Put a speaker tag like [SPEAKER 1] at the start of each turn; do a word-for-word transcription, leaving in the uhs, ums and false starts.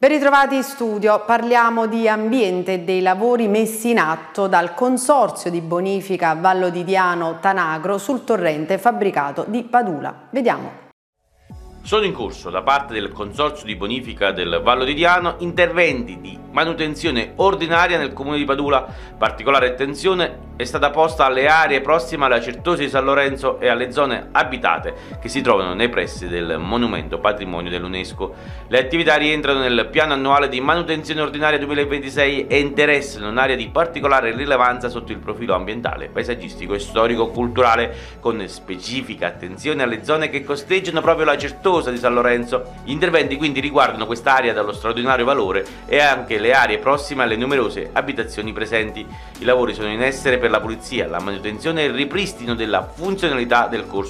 [SPEAKER 1] Ben ritrovati in studio, parliamo di ambiente e dei lavori messi in atto dal Consorzio di Bonifica Vallodidiano Tanagro sul torrente fabbricato di Padula. Vediamo.
[SPEAKER 2] Sono in corso da parte del Consorzio di Bonifica del Vallodidiano interventi di manutenzione ordinaria nel comune di Padula. Particolare attenzione è stata posta alle aree prossime alla Certosa di San Lorenzo e alle zone abitate che si trovano nei pressi del monumento patrimonio dell'UNESCO. Le attività rientrano nel piano annuale di manutenzione ordinaria duemilaventisei e interessano un'area di particolare rilevanza sotto il profilo ambientale, paesaggistico e storico-culturale, con specifica attenzione alle zone che costeggiano proprio la Certosa di San Lorenzo. Gli interventi quindi riguardano quest'area dallo straordinario valore e anche le aree prossime alle numerose abitazioni presenti. I lavori sono in essere per la pulizia, la manutenzione e il ripristino della funzionalità del corso